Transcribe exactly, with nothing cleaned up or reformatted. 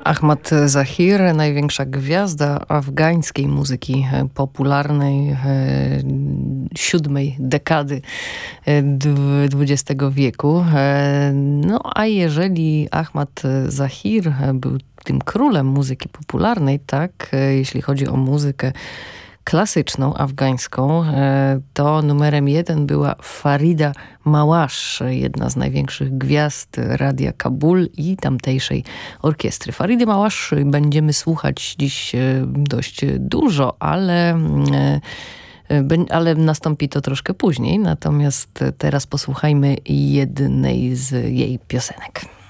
Ahmad Zahir, największa gwiazda afgańskiej muzyki popularnej siódmej dekady dwudziestego wieku. No a jeżeli Ahmad Zahir był tym królem muzyki popularnej, tak, jeśli chodzi o muzykę klasyczną, afgańską, to numerem jeden była Farida Małasz, jedna z największych gwiazd Radia Kabul i tamtejszej orkiestry. Faridy Małasz będziemy słuchać dziś dość dużo, ale, ale nastąpi to troszkę później. Natomiast teraz posłuchajmy jednej z jej piosenek.